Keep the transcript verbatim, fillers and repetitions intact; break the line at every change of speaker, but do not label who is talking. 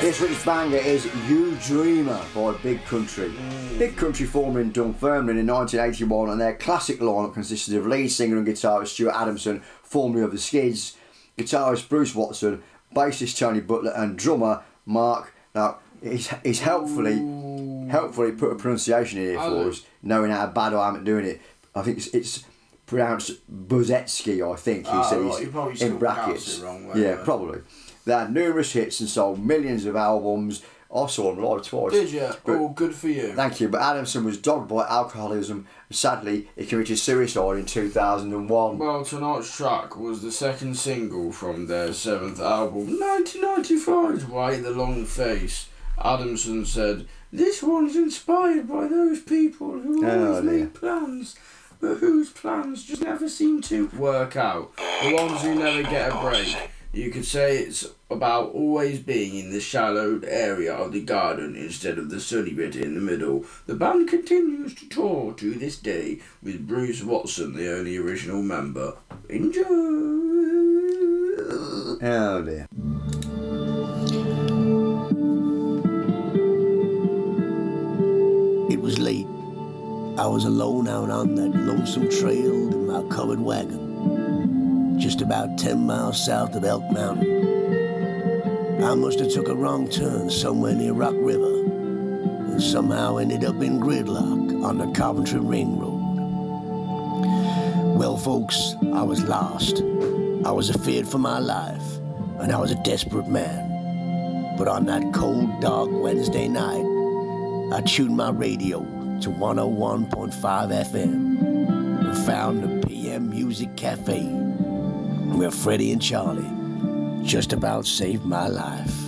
This week's banger is You Dreamer by Big Country. Mm. Big Country formed in Dunfermline in nineteen eighty-one, and their classic lineup consisted of lead singer and guitarist Stuart Adamson, formerly of the Skids, guitarist Bruce Watson, bassist Tony Butler, and drummer Mark. Now, he's, he's helpfully Ooh. helpfully put a pronunciation in here for us, knowing how bad I am at doing it. I think it's, it's pronounced Buzetsky, I think he
oh,
says
right. you probably
in brackets.
It wrong,
yeah, you? probably. They had numerous hits and sold millions of albums. I saw them live twice.
Did you? Oh, good for you.
Thank you. But Adamson was dogged by alcoholism. Sadly, he committed suicide in two thousand one.
Well, tonight's track was the second single from their seventh album, nineteen ninety-five's Way the Long Face. Adamson said, "This one's inspired by those people who
oh,
always make plans, but whose plans just never seem to work out. The ones who never get a break. You could say it's about always being in the shallowed area of the garden instead of the sunny bit in the middle. The band continues to tour to this day with Bruce Watson, the only original member. Enjoy!"
Oh dear.
It was late. I was alone out on that lonesome trail in my covered wagon, just about ten miles south of Elk Mountain. I must have took a wrong turn somewhere near Rock River and somehow ended up in gridlock on the Coventry Ring Road. Well, folks, I was lost. I was afeared for my life, and I was a desperate man. But on that cold, dark Wednesday night, I tuned my radio to one oh one point five F M and found the P M Music Cafe, where Freddie and Charlie just about saved my life.